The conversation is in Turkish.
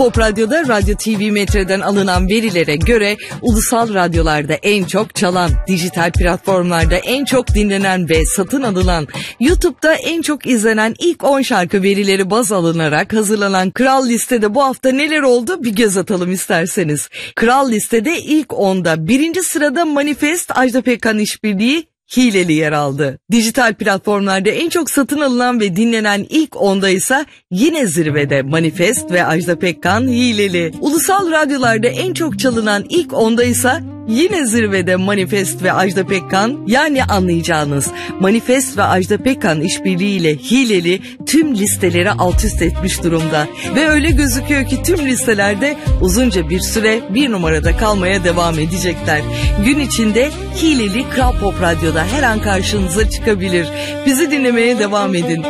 Pop Radyo'da Radyo TV Metre'den alınan verilere göre ulusal radyolarda en çok çalan, dijital platformlarda en çok dinlenen ve satın alınan, YouTube'da en çok izlenen ilk 10 şarkı verileri baz alınarak hazırlanan Kral Liste'de bu hafta neler oldu bir göz atalım isterseniz. Kral Liste'de ilk 10'da birinci sırada Manifest, Ajda Pekkan işbirliği Hileli yer aldı. Dijital platformlarda en çok satın alınan ve dinlenen ilk 10'da ise yine zirvede Manifest ve Ajda Pekkan Hileli. Ulusal radyolarda en çok çalınan ilk 10'da ise yine zirvede Manifest ve Ajda Pekkan, yani anlayacağınız Manifest ve Ajda Pekkan işbirliğiyle Hileli tüm listeleri alt üst etmiş durumda. Ve öyle gözüküyor ki tüm listelerde uzunca bir süre bir numarada kalmaya devam edecekler. Gün içinde Hileli Kral Pop Radyo'da her an karşınıza çıkabilir. Bizi dinlemeye devam edin.